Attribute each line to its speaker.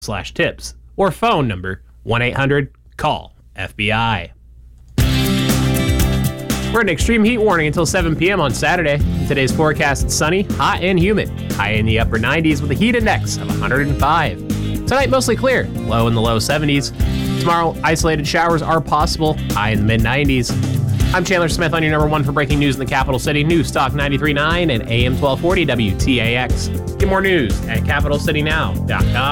Speaker 1: tips or phone number 1-800-CALL-FBI. We're in extreme heat warning until 7 p.m. on Saturday. Today's forecast is sunny, hot, and humid. High in the upper 90s with a heat index of 105. Tonight, mostly clear, low in the low 70s. Tomorrow, isolated showers are possible, high in the mid-90s. I'm Chandler Smith on your number one for breaking news in the capital city, News Talk 93.9 and AM 1240 WTAX. Get more news at capitalcitynow.com.